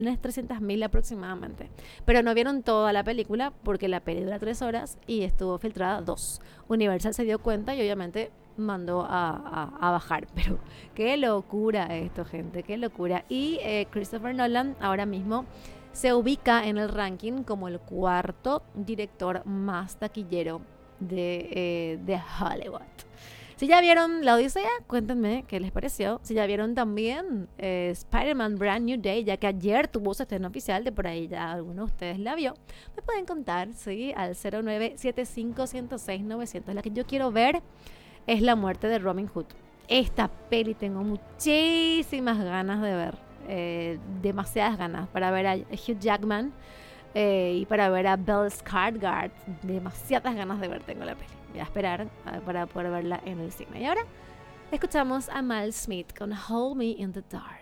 unas 300.000 aproximadamente. Pero no vieron toda la película porque la peli dura 3 horas y estuvo filtrada 2. Universal se dio cuenta y obviamente mandó a bajar. Pero qué locura esto, gente, qué locura. Y Christopher Nolan ahora mismo se ubica en el ranking como el cuarto director más taquillero de Hollywood. Si ya vieron La Odisea, cuéntenme qué les pareció. Si ya vieron también Spider-Man Brand New Day, ya que ayer tuvo su estreno oficial, de por ahí ya alguno de ustedes la vio, me pueden contar, ¿sí? Al 0975106900. La que yo quiero ver es La muerte de Robin Hood. Esta peli tengo muchísimas ganas de ver. Demasiadas ganas para ver a Hugh Jackman y para ver a Bill Skarsgård. Demasiadas ganas de ver tengo la peli. Voy a esperar para poder verla en el cine. Y ahora escuchamos a Mal Smith con Hold Me in the Dark.